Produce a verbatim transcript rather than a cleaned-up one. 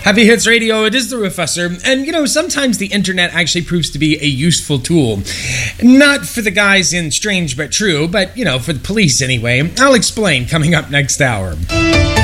Heavy Hits Radio, it is the Professor, and you know, sometimes the internet actually proves to be a useful tool. Not for the guys in Strange But True, but you know, for the police anyway. I'll explain coming up next hour.